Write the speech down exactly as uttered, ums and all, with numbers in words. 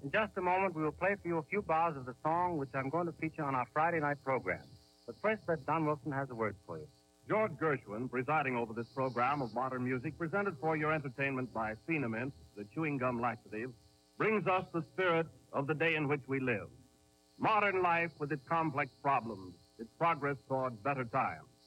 In just a moment, we will play for you a few bars of the song which I'm going to feature on our Friday night program. But first, that Don Wilson has a word for you. George Gershwin, presiding over this program of modern music, presented for your entertainment by Phenamint, the chewing gum laxative, brings us the spirit of the day in which we live. Modern life with its complex problems, its progress toward better times.